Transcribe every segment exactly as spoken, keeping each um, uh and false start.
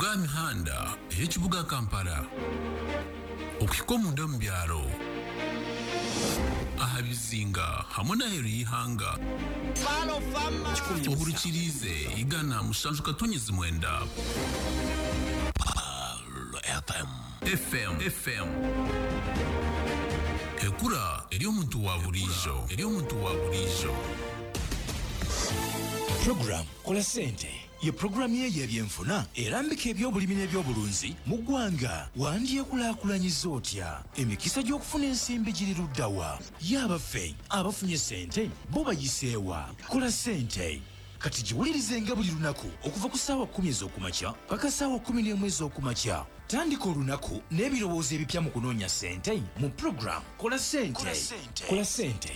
Mihanda y'ekibuga Kampala okuhika omunda mu byalo aha bizinga hamwe n'aheeru y'ihanga ohurikirize igana musanju katonyezi mwenda F M F M ekura eri omuntu wa bulijo eri omuntu wa bulijo Program Kola Sente ye programu ye y'ebyenfuna erambika eby'obulimi n'ebyobulunzi mu ggwanga wandyekulaakulanyiza otya emikisa gy'okufuna ensimbi giri luddawa y'abaffe abafunye sente bo bayiseewa Kola Sente kati giwulirize nga buli lunaku okuva ku ssaawa kkumi ez'okumakya paka ssaawa kkumi n'emu ez'okumakya tandika olunaku n'ebirowoozo ebipya mu kunoonya sente mu programu Kola Sente Kola Sente.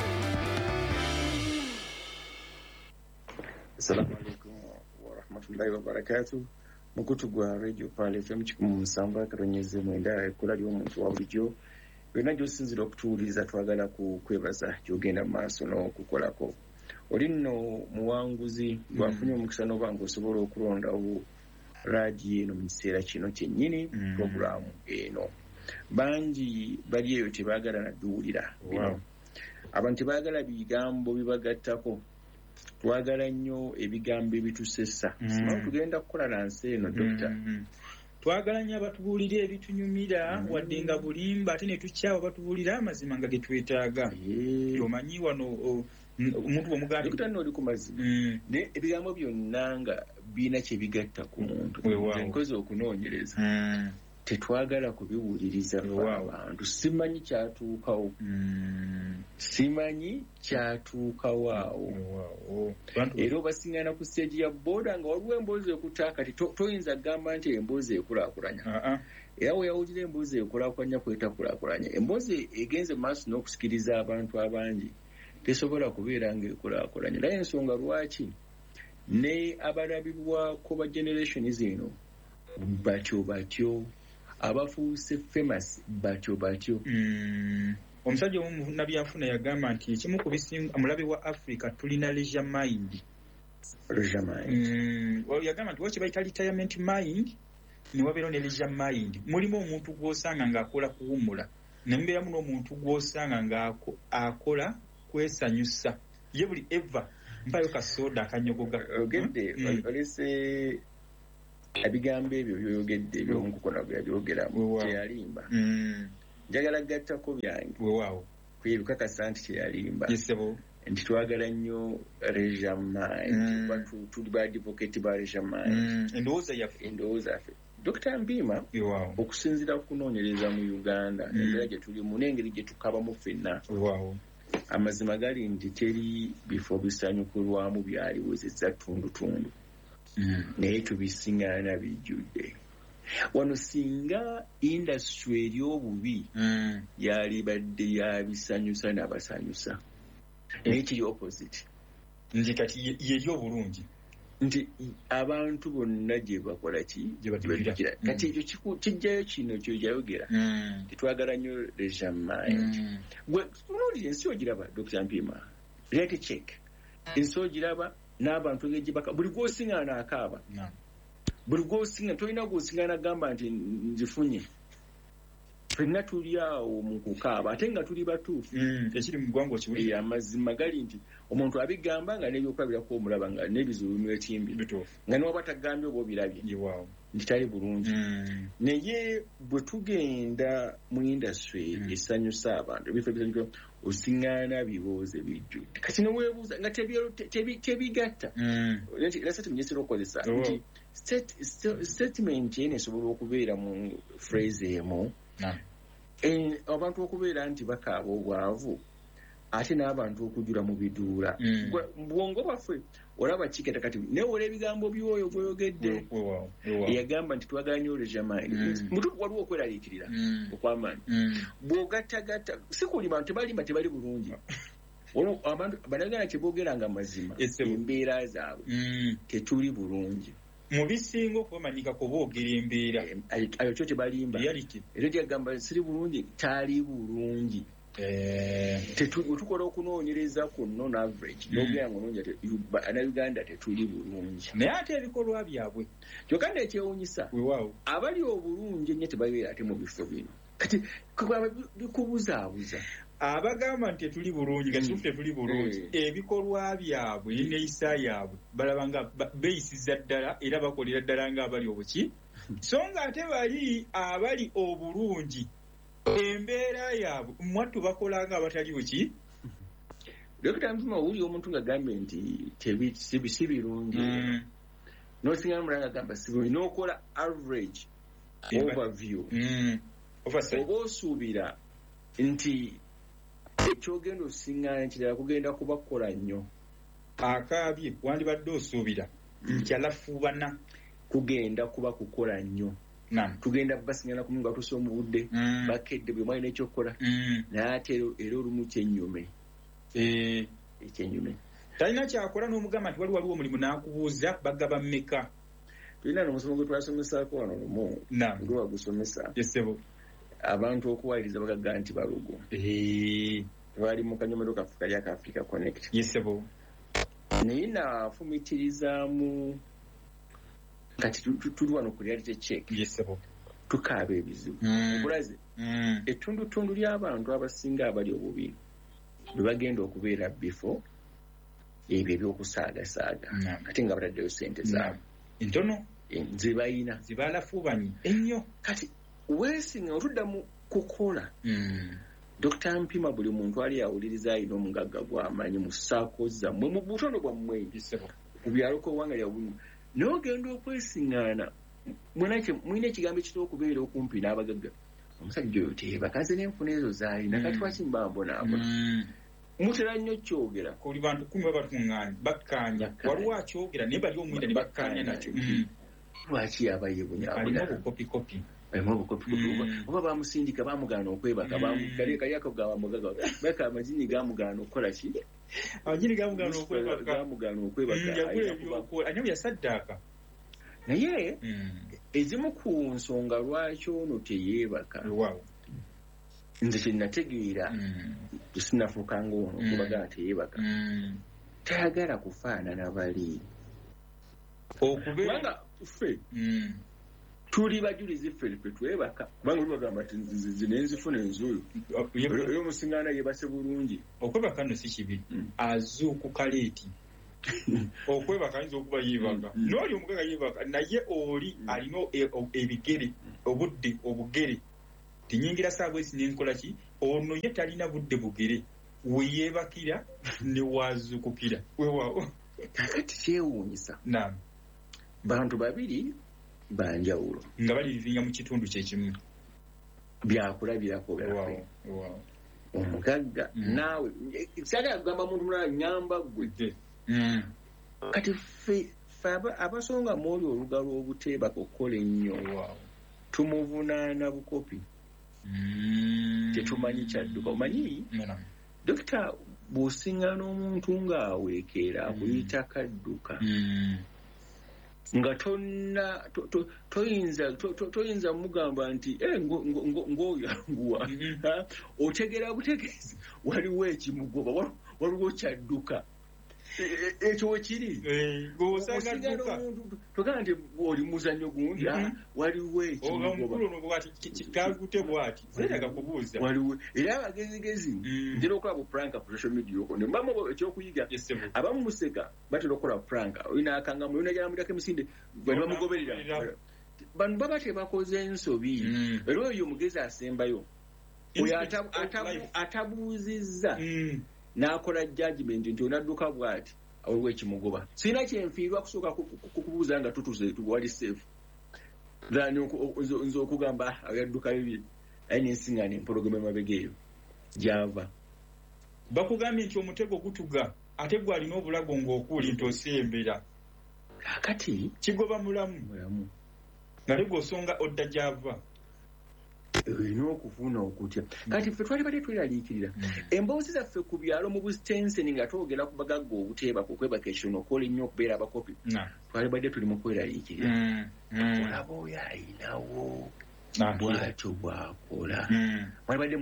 Assalamu alaikum wa rahmatullahi wa barakatuh. Mukutu gwa Radio Pale F M kikumu musamba katonyeze mwenda ekula ly'omuntu wa bulijjo byonna gy'osinzira okutuwuliriza twagala ku kwebaza gy'ogenda mu maaso n'okukolako. Oli nno muwanguzi gwafunye omukisa n'oba ng'osobola okulondawo raadiyo eno mu kiseera kino kyennyini puroguramu eno. Bangi bali eyo tebaagala nadduwulira bino. Abantu tebaagala bigambo bibagattako. Twagala nnyo ebigambo ebitusessa. Simanyi tugenda kukola lansi eno dokita. Twagala nnyo abatubuulira ebitunyumira wadde nga bulimba ate ne tukyawa batubuulira amazima nga ge twetaaga. Omanyi wano omuntu omuganda dokita n'oli ku mazima. Ne ebigambo byonna nga biina kye bigatta ku muntu. Nkoze okunoonyereza. Tetwagala kubiwuliriza abantu. Simanyi kyatuukawo. Simanyi kyatuukawo awo. Era obasiŋŋaana ku stage ya booda nga waliwo emboozi ekutta kati toyinza kugamba nti emboozi ekulaakulanya. Era we yawulira emboozi ekulaakulanya kwetakulaakulanya. Emboozi egenze mu maaso n'okusikiriza abantu abangi tesobola kubeera ng'ekulaakulanya. Naye ensonga lwaki ne abalabibwako ba generation zino batyo batyo abafuuse famous batyo batyo. Omusajja omu nabyanfuna yagamba nti ekimu ku bisinga omulabe wa Africa tulina leisure mind. Leisure mind. Well, yagamba nti wakiba bayita retirement mind ne wabeera ne leisure mind. Mulimu omuntu gw'osanga ng'akola kuwummula ne mubeeramu n'omuntu gw'osanga ng'akola kwesanyusa. Ye buli eva mpayo kasoda akanyogoga. Ogedde olese ebigambo ebyo by'oyogedde eby'omukukona bwe yabyogeramu kyeyalimba. Njagala gattako byange. Weewaawo. Kwebikakasa nti kyeyalimba. Yesebo. Nti twagala nnyo leisure mind. Tuli ba advocate ba leisure mind. Endowooza yaffe. Endowooza yaffe. Dokita Mbiima okusinziira ku kunoonyereza mu Uganda embeera gye tulimu n'engeri gye tukabamu ffenna. Weewaawo. Amazima gali nti teri bifo bisanyukirwamu byaliwezezza ttundutundu. Naye tubisiŋŋaana bijjudde. Wano singa industry eri obubi yalibadde yabisanyusa n'abasanyusa. Naye kiri opposite. Nti kati yeri obulungi. Nti abantu bonna gye bakola ki gye bagira. Kati ekyo kijjayo kino kyo yayogera. Tetwagala nnyo leisure mind. Gwe tunuulira ensi ogiraba Dokita Mpiima. Reality check. Ensi ogiraba n'abantu ng'egye baka buli gw'osiŋŋaana akaaba. Buli gw'osiŋŋaana tolina gw'osiŋŋaana gamba nti nzifunye. Ffenna tuli awo mu kukaaba ate nga tuli batuufu. Ekiri mu ggwanga okiwulira. Amazima gali nti omuntu abigamba nga n'ebyokulabirako omulaba nga n'ebizibu bimwetimbi. Nga n'oba tagambye oba obirabye. Nti tali bulungi. Naye bwe tugenda mu industry esanyusa abantu ebifo ebisanyusa osiŋŋaana bibuuze bijjudde. Kati neweebuuza nga tebigatta. Lasa tunyesera okukozesa nti statement eno esobola okubeera mu phrase emu. Abantu okubeera nti bakaaba obwavu ate n'abantu okujula mu biduula. Bwongo bwaffe olaba kiketa kati newola ebigambo by'oyo gw'oyogedde eyagamba nti twagala nnyo leisure mind. Mutuufu waliwo okweraliikirira okw'amaanyi. Bw'ogattagatta si kuli bantu tebalimba tebali bulungi. Abantu banagana kye boogeranga mazima embeera zaabwe tetuli bulungi. Mu bisinga okwemanyika ko boogera embeera ayo kyo tebalimba. Era gyagamba siri bulungi tali bulungi. eh tukola okunoonyereza ku non average n'ogera ngo nonja ana Uganda tetuli bulungi naye ate ebikolwa byabwe kyokka nekyewunyisa weewaawo abali obulungi ennyo tebabeera ate mu bifo bino kati bikubuzaabuza abagamba nti tetuli bulungi nga kituufu tetuli bulungi ebikolwa byabwe n'enneeyisa yaabwe balaba nga beeyisiza ddala era bakolera ddala ng'abali obuki so nga ate bali abali obulungi embeera yaabwe mwattu bakola nga abatali buki Dokita Mpima owulira omuntu ng'agambye nti si birungi n'osinga mulanga agamba si birungi n'okola average overview oba osuubira nti ekyogenda osiŋŋaana kirala kugenda kubakola nnyo akaabye wandibadde osuubira nti alafuubana kugenda kuba kukola nnyo tugenda basiŋŋaana ku mungu atuuse mu budde bakedde bwe mwalina ekyokukola naye ate era olumu kyennyume ekyennyume talina kyakola n'omugamba nti wali waliwo omulimu n'akubuuza bagaba mmeka tulina n'omusomo gwe twasomesaako wano lumu gwe wagusomesa yesebo abantu okuwaliriza bagaga nti balugo bali mu kanyomero kaffe kali aka Africa Connect yesebo naye nafumitirizaamu kati tuli wano ku reality check yesebo tukaaba ebizibu okulaze ettundutundu ly'abantu abasinga abali obubi bwe bagenda okubeera bifo ebyo ebyokusaagasaaga ate nga bataddeyo sente zaabwe entono ze balina zibalafuubanye ennyo kati weesinga otudda mu kukola Dokita Mpima buli muntu ali awuliriza alina omugagga gw'amanyi mu ssaako zammwe mu butono bwammwe ku byalo k'owanga lyabumu n'ogenda okwesiŋŋaana mulina ekigambo ekitera okubeera okumpi n'abagagga omusajja oyo teebakaze n'enfuna ezo zaalina kati lwaki mbambonaabona mutera nnyo kyogera kuli bantu kumi baba batuŋŋaanya bakkaanya waliwo akyogera naye bali omwenda ne bakkaanya nakyo lwaki yaba yeebonyaabona alina obukopikopi alina obukopikopi oba bamusindika bamugaana okwebaka kali kali akagamba mugagga baka amazini gamugaana okukola ki amazini gamugaana okwebaka gamugaana okwebaka anyabya yasaddaaka naye ezimu ku nsonga lwaki ono teyeebaka nze kyenategeera sinafuuka ng'ono okubagala teyeebaka tayagala kufaanana bali okubanga ffe tuli bajulizi ffe ffe twebaka kubanga oli bagamba nti zino enzifuna enzuuyo era omusiŋŋaana yeebase bulungi okwebaka nno si kibi azuukuka leeti okwebaka ayinza okuba yeebaka n'oli omugaga yeebaka naye oli alina ebigere obudde obugere tinyingira saabwesi nenkola ki ono ye talina budde bugere weyeebakira ne wazuukukira weewaawo kati kyewuunyisa naam bantu babiri banjawulo nga balirivinga mu kitundu kyekimu byakulabirako byaffe omugagga naawe saagala kugamba muntu mulala nyamba gwe kati ffe abasonga mwoli olugalo obuteebaka okukola ennyo tumuvunaana bukopi tetumanyi kyadduka omanyi dokita bw'osiŋŋaana omuntu ng'aweekera akuyita kadduka nga tonna toyinza toyinza mugamba nti ng'oyo anguwa otegera butegeezi waliwo ekimugoba waliwo kyadduka ekyo wekiri togamba nti oli muzannyo gundi waliwo ekimugobawaliwo era abagezigezi ntera okukola bupuranka ku social media okwo nembamu ekyokuyiga abamu museka batera okukola bupuranka olinakangamu olinajalamudako emisinde bani bamugoberera bano baba tebakoze ensobi era oyo omugezi asembayo oyo atabuuzizza n'akola judgment nti onadduka bw'ati waliwo ekimugoba sirina kyenfiirwa kusooka kukubuuza nga tutuze wali safe than nze okugamba yadduka bibiri aye nensiŋŋaana empologoma emabega eyo gyava bakugambye nti omutego gutuga ate gwe alina obulago ng'okuuli nti osembera kakati kigoba mulamu mulamu nate gw'osonga odda gyava olina okufuna okutya kati ffe twali badde tweraliikirira emboozi zaffe ku byalo mu bustenseni nga twogera ku bagagga obuteebaka okwebaka ekitono okola ennyo okubeera abakopi twali badde tuli mu kweraliikirira olaba oyo ayinawo bwatyo bwakola mwali badde mwebuuza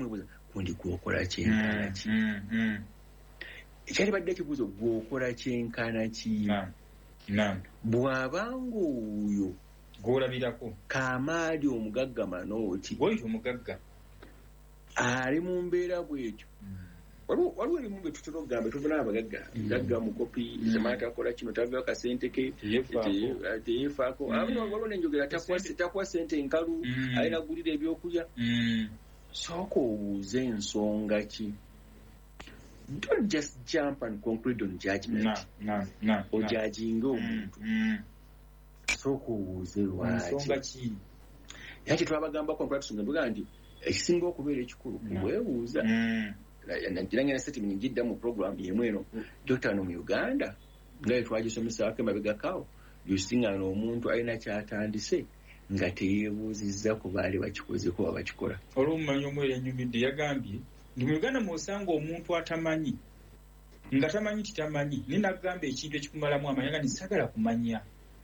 gundi gwokola kyenkana ki ekyalibadde ekibuuzo gwokola kyenkana ki bw'abanga oyo gwolabirako Kamaali omugagga Manooti bw'oyita omugagga ali mu mbeera bw'etyo waliwo ebimu bye tutera okugamba tuvuna abagagga gagga mukopi temata akola kino taveo kasente ke teyefaako waliwo nenjogera takuwa sente nkalu alina gulira ebyokulya sooka obuuze ensonga ki. Don't just jump and conclude on judgment ojajinga omuntu sooka obuuze lwaki era kyetwabagambako mpulatusonga tugaa nti ekisinga okubeera ekikulu kubwebuuza ngira ngena statement njidda mu program yemu eno Doctor no mu Uganda nga twagisomesako emabegakawo yusinga omuntu alina kyatandise nga teyebuuzizza ku baali bakikozeko oba bakikola. Olw'omumanyi omwere enyumidde yagambye ndi mu Uganda mwosanga omuntu atamanyi nga tamanyi titamanyi ninagamba ekintu ekikumalamu amanya nga nisagala kumanya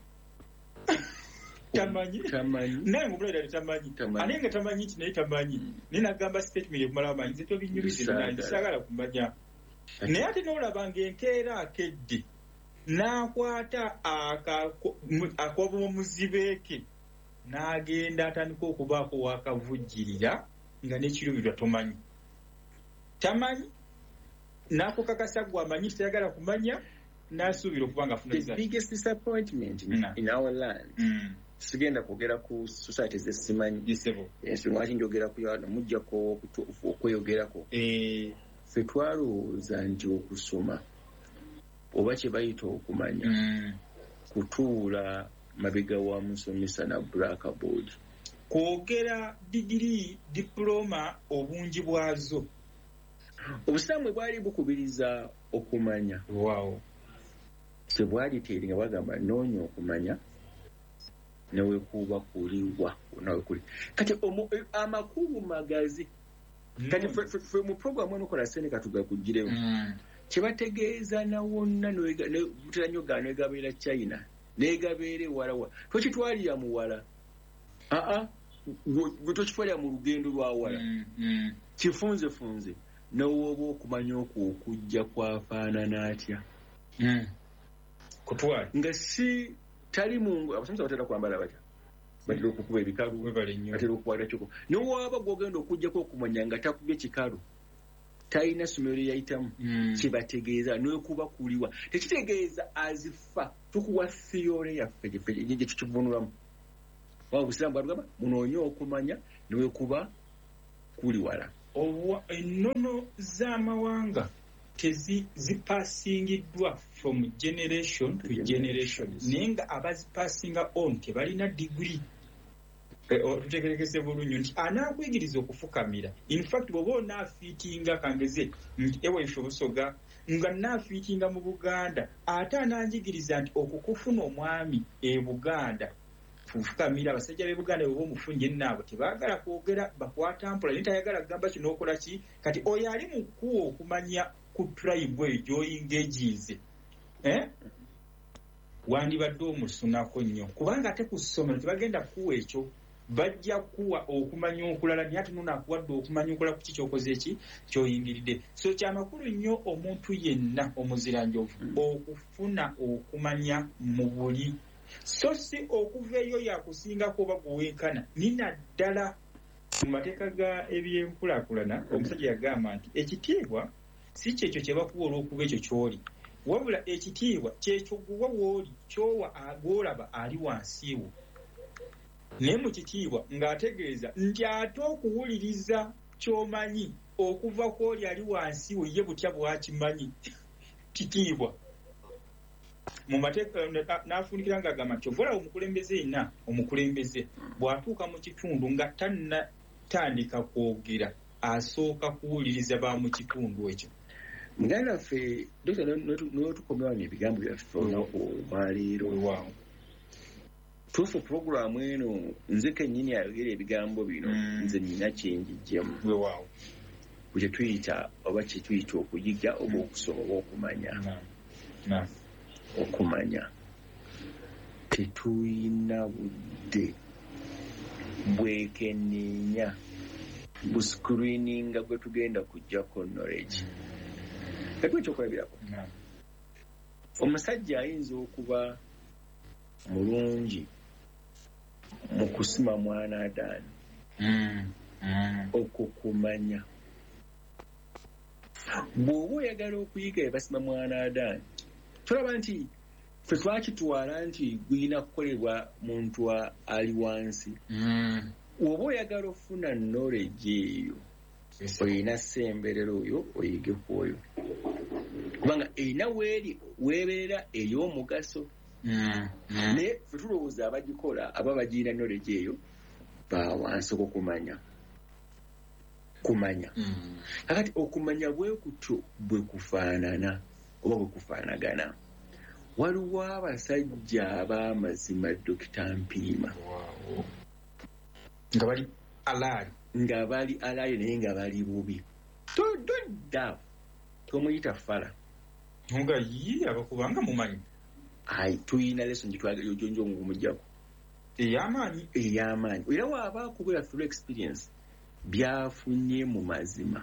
tamanyi tamanyi naye ng'omulala tamanyi ane nga tamanyi nti naye tamanyi ninagamba statement ekumala amanyi nze tobinyumize nisagala kumanya naye ate n'olabanga enkeera akedde n'akwata akoba omuzibeeke n'agenda atandika okubaako wakavujjirira nga n'ekiruubirwa tomanyi tamanyi n'akukakasa gwe amanyi tayagala kumanya n'asuubira okuba nga afuna the biggest disappointment in, in our land mm. sigenda kwogera ku society zesimanyi lwaki njogera kuyana mujjako okweyogerako ffe twalowooza nti okusoma oba kye bayita okumanya kutuula mabega wa musomesa na blackboard kwogera digiri diploma obungi bwazo. Obusiraamu bwali bukubiriza okumanya wow tebwali teri nga bagamba noonya okumanya newe kuba kuliwa nawe kuli kati amakulu magazi kati ffe mu program eno kola sene katuga kugirewo kyebategeeza nawonna muteranyogano egabeera China negabeere walawa twekitwalira mu wala aa gwe twekitwalira mu lugendo lwa wala kifunze funze n'owoba okumanya okwo okujja kwafaanana atya kutwala nga si tali mungu abasomesa batera kwambala batya batera okukuba ebikalu batera okukwata kyoko n'owaaba gwogenda okujjako okumanya nga takubye kikalu talina somero yayitamu kibategeeza n'okuba kuliwa tekitegeeza azifa tukuwa theory yaffe gye tukivunulamu waba obusiraamu bwatugamba munoonye okumanya niwekuba kuli wala. Ennono z'amawanga tezipasingiddwa from generation to generation naye nga abazipasinga on tebalina digiri tutegerekese bulungi nti anaakuyigiriza okufukamira in fact bw'oba onaafiitinga kangeze nti ewaife obusoga nga naafiitinga mu Buganda ate ananjigiriza nti okukufuna omwami e Buganda fufukamira abasajja b'e Buganda bwe bomufunye naabo tebaagala kwogera bakwata mpola naye tayagala kugamba kino okola ki kati oyo ali mu kkuwa okumanya ku tribe eyo gy'oyingeegiize eh? wandibadde omusunako nnyo kubanga ate ku ssomero tebagenda kuwa ekyo bajja kuwa okumanya okulala naye ate nonaakuwadde okumanya okola ku ki kyokoze eki kyoyingiridde. So kyamakulu nnyo omuntu yenna omuziranjovu okufuna okumanya mu buli so si okuva eyo yakusingako oba guwenkana nina ddala mu mateeka ga ebyenkulaakulana omusajja yagamba nti ekitiibwa si kyekyo kye bakuwa olw'okuba ekyo ky'oli wabula ekitiibwa kyekyo guwa w'oli kyowa agolaba ali wansiiwo naye mu kitiibwa ng'ategeeza nti ate okuwuliriza ky'omanyi okuva kw'oli ali wansiiwo ye butya bwakimanyi kitiibwa mu mateeka n'afunikira ng'agamba nti ovola omukulembeze yenna omukulembeze bw'atuuka mu kitundu nga tannatandika kwogera asooka kuwuliriza ba mu kitundu ekyo. Muganda ffe dokita n'otukomyawo ebigambo byaffe olunaku olwaleero tuufu puroguramu eno nze kennyini ayogera ebigambo bino nze nina kyenjijjemu ku kye tuyita oba kye tuyita okuyiga oba okusoma oba okumanya okumanya tetuyina budde bwekenneenya buscreeninga gwe tugenda kujjako knowledge kati ekyokulabirako omusajja ayinza okuba mulungi mu kusima mwanadaani okukumanya bw'oba oyagala okuyiga ebasima mwanadaani tulaba nti ffe twakitwala nti gulina kukolebwa muntu ali wansi oba oyagala ofuna knowledge eyo olina ssemberero oyo oyige ku oyo kubanga erina weeri weebeera ey'omugaso naye ffe tulowooza abagikola aba bagirina knowledge eyo bawansi okukumanya kumanya kakati okumanya bwe kutyo bwe kufaanana oba bwe kufaanagana waliwo abasajja ab'amazima Dokita Mpiima nga bali alaali nga bali alaali naye nga bali bubi todda tomuyita fala nga yii abakubanga mumanyi ayi tuyina leso gitwajonjo omujjako ey'amaanyi ey'amaanyi era waaba akubira through experience byafunye mu mazima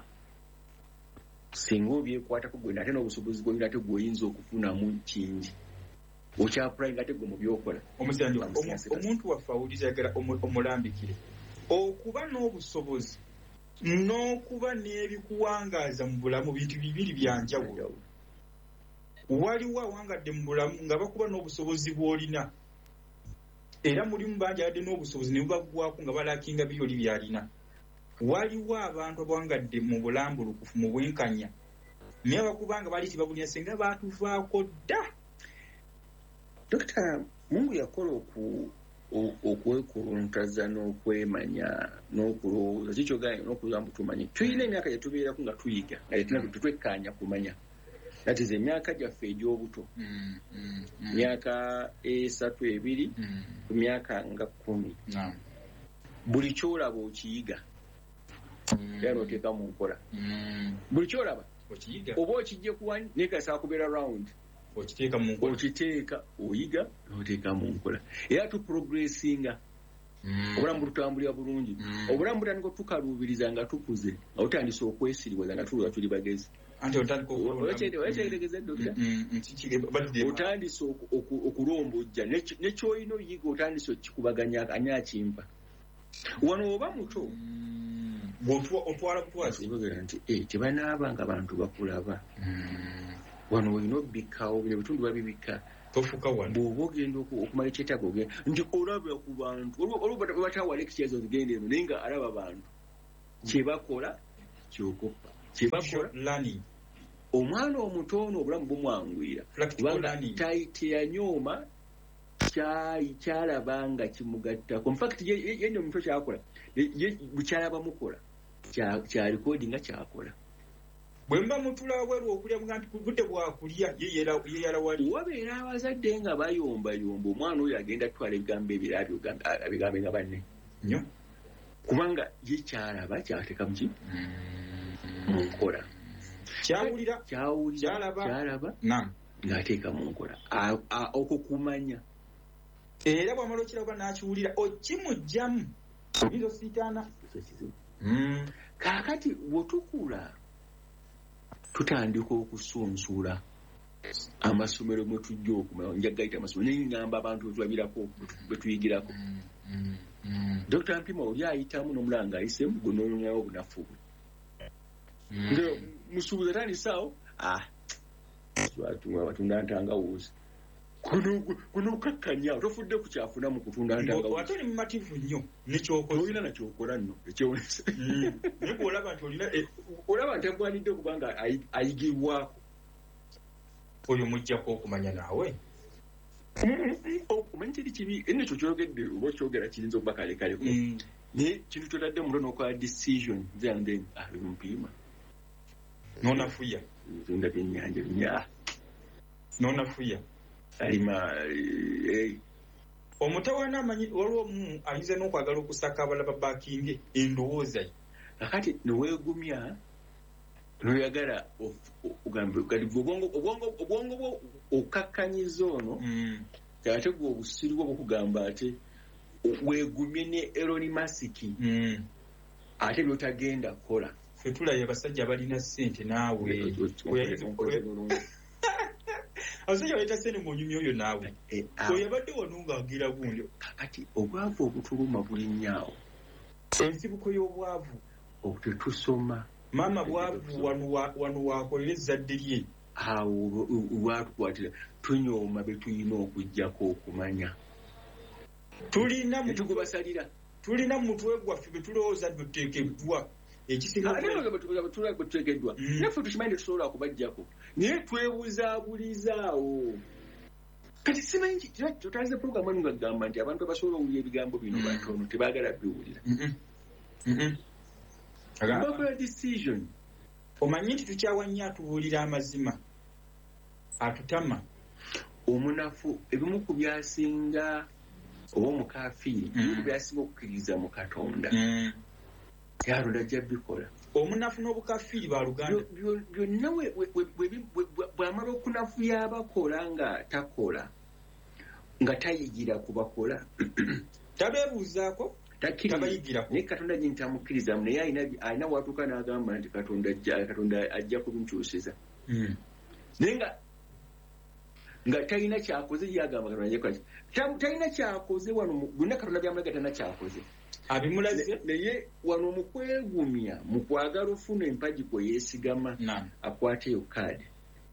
singa obyekwatako gwe ate n'obusobozi bwolina ate gweoyinza okufunamu kingi okyapulainga ate gwe mu byokola omusajja omuntu waffe awuliriza yagala omulambikire okuba n'obusobozi n'okuba n'ebikuwangaaza mu bulamu bintu bibiri byanjawulo waliwo awangadde mu bulamu nga bakuba n'obusobozi bw'olina era mulimu bangi abadde n'obusobozi ne bubaggwako nga balakinga byoli byalina waliwo abantu abawangadde mu bulambulukufu mu bwenkanya naye abakubanga bali tibabulina senga baatuvaako dda Dokita Mungu yakola oku okwekuluntaza n'okwemanya n'okulowooza kikyoganya n'okugamba tumanyi tuyina emyaka gye tubeerako nga tuyiga nga tetwekkanya kumanya that is emyaka gyaffe egy'obuto myaka esatu ebiri ku myaka nga kkumi buli kyolaba okiyiga era n'oteeka mu nkola buli kyolaba oba okijje kuwani naye kasaa kubeera round okiteeka mu nkola okiteeka oyiga n'oteeka mu nkola era tuprogressinga obulamu bututambulira bulungi obulamu butandika tukaluubiriza nga tukuze nga tutandise okwesiriwaza nga tulwa tuli bagezi okyetegereza Dokita otandise okulombojja nekyoyina oyiga otandise okikubaganya ani akimpa wano oba muto otwala butwazibogera nti tebanaaba nga bantu bakulaba wano olina obbikawo bino bitundu babibika tofuka wano bw'oba ogenda okumala ekyetaago ogenda nti olaba ku bantu olwo batawala ekikyazo zigenda eno naye nga alaba bantu kyebakola kyokoppa kyebakola omwana omuto ono obulamu bumwangwira kubanga teyanyooma kyalaba nga kimugattako infact yenna omuntu kyakola bukyalaba mukola kyalikodinga kyakola bwe mba mutula bweru okulya nti budde bwakulya yeyala wali wabeera abazadde nga bayombayomba omwana oyo agenda atwala ebigambo ebirabyo abigambe nga banne nnyo kubanga ye kyalaba kyateeka muki mu nkola kyawulira kyalaba ng'ateeka mu nkola okwo kumanya era bw'amala okiraba n'akiwulira okimugjamu oyinza osiitaana kaakati bwetukula tutandika okusunsuula amasomero mwe tujja okumanya njagayita amasomero naye ngamba abantu betulabirako betuyigirako Dokita Mpiima oli ayitamu n'omulanga ayisemu gwe n'onyonyawo obunafu bwe nga musuubuzi atandisaawo batunda ntangawuuzi kuno kakkanya tofudde ku kyafuna mu kutunda ntangawuuzi ate oli mumativu nnyo nekyokola olina nakyokola nno ekyewonesa naye bw'olaba nti olina olaba nti agwanidde okubanga ayigibwako oyo mujjako okumanya naawe okumanya kiri kibi eno ekyo kyogedde oba okyogera kirinza okuba kalekaleko naye kintu kyotadde mulo n'okola decision then then Mpiima nonafuya tunda byennyanja binya nonafuya alima omutawaana amanyi waliwo omu ayinza n'okwagala okusaka abalaba bakinge endowooza ye kakati neweegumya noyagala obwongo bwo okakkanyiza ono ate gwe obusiri bwo bwokugamba ate weegumye ne Elon Musk ate byotagenda kukola ffe tulabye abasajja balina ssente naawe abasajja baleta ssente munyumi oyo naawe oyabadde wano ng'agira gundi kati obwavu obutuluma buli nnyawo ensibuko y'obwavu obutetusoma maama bwavu wano wakolera ezzadde lye awo lwatukwatira tunyooma be tulina okuggyako okumanya tulina tugubasalira tulina mu mutwe gwaffe be tulowooza tuteekeddwa ekisingateekeddwa naffe tukimanyi tetusobola kubajjako naye twebuzaabulizaawo kati simanyi totalize puroguramu enu nga gamba nti abantu abasobola owulira ebigambo bino batono tebaagala biwulira bakola decision omanyi nti tukyawa nnyo atubuulira amazima atutama omunafu ebimu ku byasinga oba omukafiiri ebimu byasinga okukkiriza mu Katonda Katonda ajja bikola omunafu n'obukafiiri ba Luganda byonna bw'amala okunafuya abakola nga takola nga tayigira kubakola tabeebuuzaako naye Katonda nyini tamukkirizamu naye alina watuuka n'agamba nti Katonda ajja kubinkyusiza naye nga nga talina kyakoze yagamba Katonda talina kyakoze wano byonna Katonda byamulaga talina kyakoze abimulaze naye wano mu kwegumya mu kwagala ofuna empagi kwe yeesigama akwateyo kaadi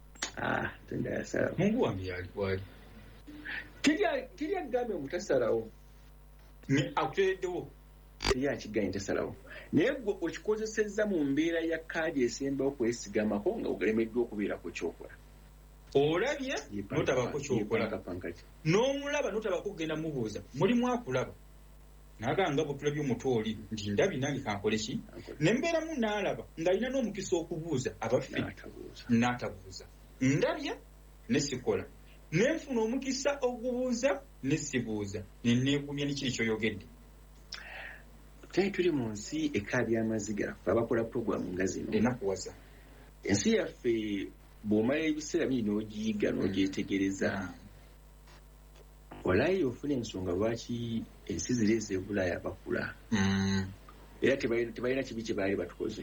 mungu wange yali wali teri agambye mutasalawo akutereddewo teri akiganye tasalawo naye gwe okikozesezza mu mbeera ya kaadi esembawo kwesigamako nga ogalemeddwa okubeerako kyokola olabye notabako kyokola n'omulaba notabako kugenda mubuuza mulimu akulaba naganga bwetulabye omutooli nti ndabi nange kankole ki nembeeramu n'alaba ng'alina n'omukisa okubuuza abaffe n'atabuuza ndabye nesikola nenfuna omukisa okubuuza nesibuuza neneegumya nekiri kyoyogedde tuli tuli mu nsi ekaadi y'amaziga ffe abakola puroguramu nga zino enakuwaza ensi yaffe bw'omala ebiseera bingi n'ogiyiga n'ogyetegereza walayi ofuna ensonga lwaki ensi ziri ez'ebulaaya bakula era tebalina kibi kye baali batukoze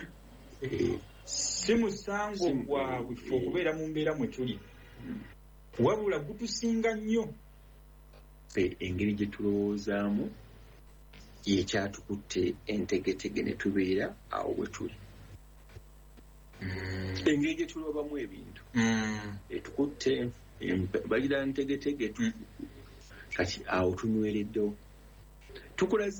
si musango gwabwe ffe okubeera mu mbeera mwe tuli wabula gutusinga nnyo engeri gye tulowoozaamu yekyatukutte entegetege ne tubeera awo bwe tuli engeri gye tuloobamu ebintu etukutte bagira ntegetege kati awo tunywereddewo tukulaze